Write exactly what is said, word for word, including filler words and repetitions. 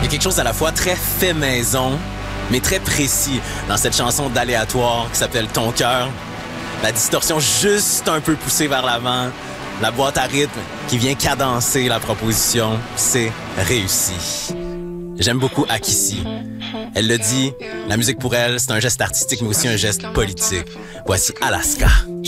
y a quelque chose à la fois très fait maison, mais très précis dans cette chanson d'aléatoire qui s'appelle Ton cœur. La distorsion juste un peu poussée vers l'avant, la boîte à rythme qui vient cadencer la proposition, c'est réussi. J'aime beaucoup Akissi. Elle le dit, la musique pour elle, c'est un geste artistique mais aussi un geste politique. Voici Alaska.